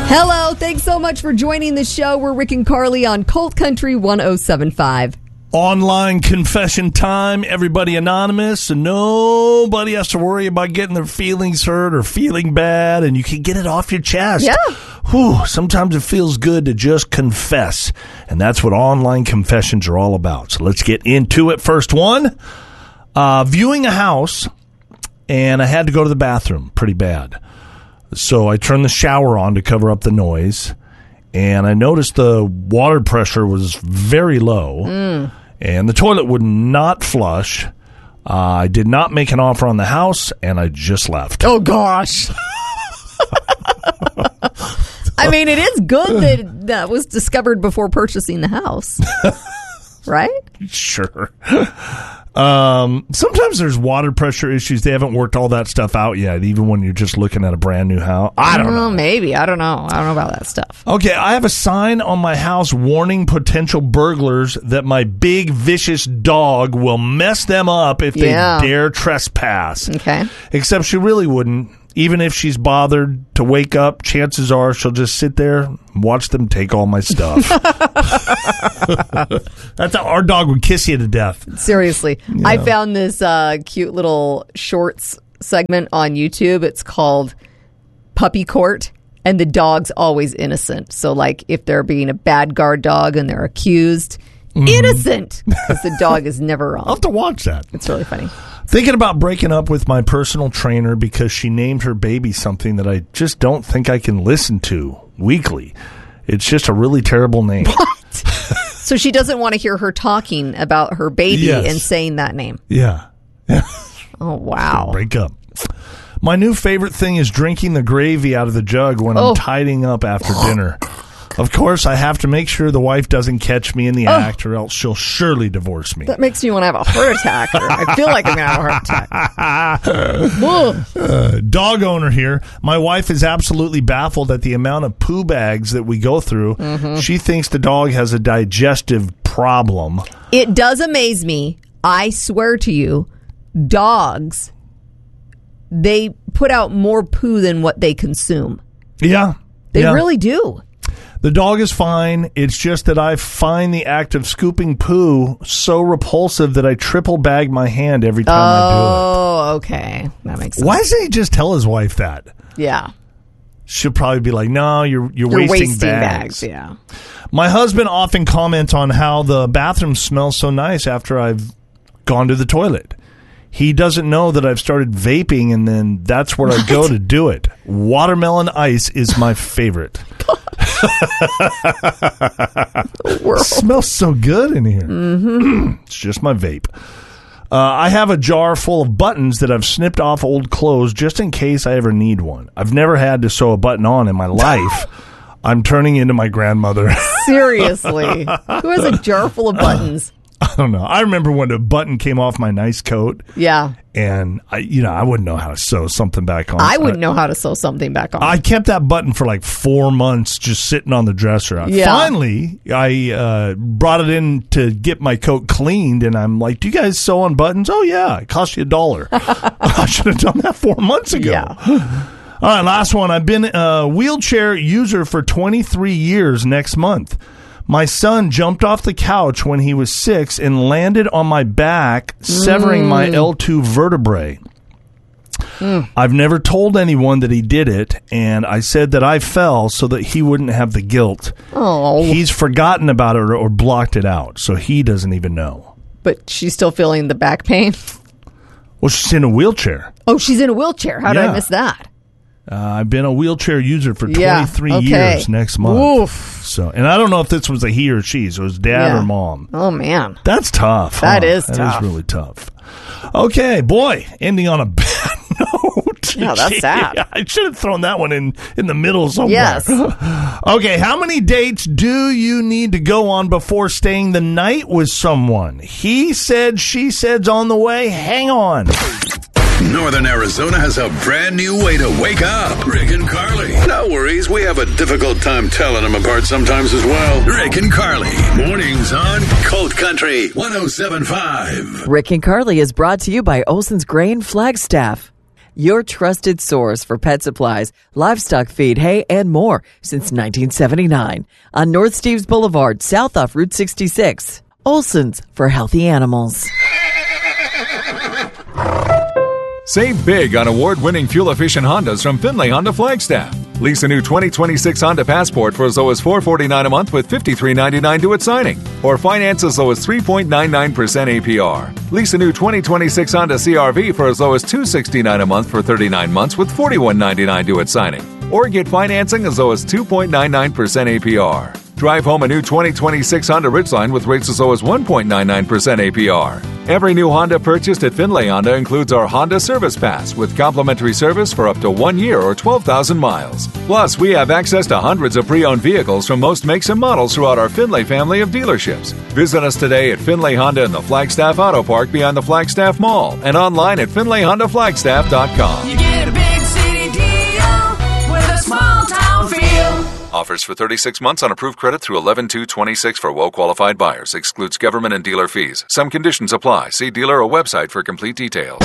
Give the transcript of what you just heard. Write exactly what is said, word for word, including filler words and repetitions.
Hello, thanks so much for joining the show. We're Rick and Carly on Colt Country one oh seven point five. Online confession time. Everybody anonymous, and nobody has to worry about getting their feelings hurt or feeling bad, and you can get it off your chest. Yeah. Whew, sometimes it feels good to just confess, and that's what online confessions are all about. So let's get into it. First one, uh, viewing a house, and I had to go to the bathroom pretty bad. So I turned the shower on to cover up the noise, and I noticed the water pressure was very low, mm. and the toilet would not flush. Uh, I did not make an offer on the house, and I just left. Oh, gosh. I mean, it is good that that was discovered before purchasing the house, right? Sure. Um, sometimes there's water pressure issues. They haven't worked all that stuff out yet, even when you're just looking at a brand new house. I don't know. Maybe. I don't know. I don't know about that stuff. Okay, I have a sign on my house warning potential burglars that my big, vicious dog will mess them up if they Yeah. dare trespass. Okay. Except she really wouldn't. Even if she's bothered to wake up, chances are she'll just sit there and watch them take all my stuff. That's how our dog would kiss you to death. Seriously. Yeah. I found this uh, cute little shorts segment on YouTube. It's called Puppy Court, and the dog's always innocent. So, like, if they're being a bad guard dog and they're accused, mm. innocent, because the dog is never wrong. I'll have to watch that. It's really funny. Thinking about breaking up with my personal trainer because she named her baby something that I just don't think I can listen to weekly. It's just a really terrible name. What? So she doesn't want to hear her talking about her baby Yes. and saying that name. Yeah. Oh, wow. Break up. My new favorite thing is drinking the gravy out of the jug when Oh. I'm tidying up after dinner. Of course, I have to make sure the wife doesn't catch me in the Oh. act, or else she'll surely divorce me. That makes me want to have a heart attack. Or I feel like I'm going to have a heart attack. uh, dog owner here. My wife is absolutely baffled at the amount of poo bags that we go through. Mm-hmm. She thinks the dog has a digestive problem. It does amaze me. I swear to you, dogs, they put out more poo than what they consume. Yeah. They yeah. really do. The dog is fine. It's just that I find the act of scooping poo so repulsive that I triple bag my hand every time oh, I do it. Oh, okay. That makes sense. Why doesn't he just tell his wife that? Yeah. She'll probably be like, no, you're you're, You're wasting, wasting bags. bags. Yeah. My husband often comments on how the bathroom smells so nice after I've gone to the toilet. He doesn't know that I've started vaping, and then that's where what? I go to do it. Watermelon ice is my favorite. It smells so good in here. Mm-hmm. It's just my vape. Uh, I have a jar full of buttons that I've snipped off old clothes just in case I ever need one. I've never had to sew a button on in my life. I'm turning into my grandmother. Seriously. Who has a jar full of buttons? I don't know. I remember when a button came off my nice coat. Yeah. And, I, you know, I wouldn't know how to sew something back on. I wouldn't know how to sew something back on. I kept that button for like four months just sitting on the dresser. Yeah. Finally, I uh, brought it in to get my coat cleaned, and I'm like, do you guys sew on buttons? Oh, yeah. It cost you a dollar. I should have done that four months ago. Yeah. All right, last one. I've been a wheelchair user for twenty-three years next month. My son jumped off the couch when he was six and landed on my back, severing mm. my L two vertebrae. Mm. I've never told anyone that he did it, and I said that I fell so that he wouldn't have the guilt. Oh. He's forgotten about it or, or blocked it out, so he doesn't even know. But she's still feeling the back pain? Well, she's in a wheelchair. Oh, she's in a wheelchair. How did yeah. I miss that? Uh, I've been a wheelchair user for twenty-three yeah, okay. years next month. Oof. So, and I don't know if this was a he or she, so it was dad yeah. or mom. Oh, man. That's tough. That huh? is that tough. That is really tough. Okay, boy, ending on a bad note. Yeah, that's sad. I should have thrown that one in, in the middle somewhere. Yes. Okay, how many dates do you need to go on before staying the night with someone? He said, she said's on the way. Hang on. Northern Arizona has a brand new way to wake up. Rick and Carly. No worries, we have a difficult time telling them apart sometimes as well. Rick and Carly. Mornings on Colt Country one oh seven point five. Rick and Carly is brought to you by Olson's Grain Flagstaff. your trusted source for pet supplies, livestock feed, hay, and more since nineteen seventy-nine. On North Steves Boulevard, south off Route sixty-six. Olson's for healthy animals. Save big on award-winning fuel-efficient Hondas from Findlay Honda Flagstaff. Lease a new twenty twenty-six Honda Passport for as low as four hundred forty-nine dollars a month with fifty-three ninety-nine due at signing. Or finance as low as three point nine nine percent A P R. Lease a new twenty twenty-six Honda C R V for as low as two hundred sixty-nine dollars a month for thirty-nine months with forty-one ninety-nine due at signing. Or get financing as low as two point nine nine percent A P R. Drive home a new twenty twenty-six Honda Ridgeline with rates as low as one point nine nine percent A P R. Every new Honda purchased at Findlay Honda includes our Honda Service Pass with complimentary service for up to one year or twelve thousand miles. Plus, we have access to hundreds of pre-owned vehicles from most makes and models throughout our Findlay family of dealerships. Visit us today at Findlay Honda in the Flagstaff Auto Park beyond the Flagstaff Mall and online at Findlay Honda Flagstaff dot com. You get a big city deal with a small town feel. Offers for thirty-six months on approved credit through eleven two twenty-six for well-qualified buyers. Excludes government and dealer fees. Some conditions apply. See dealer or website for complete details.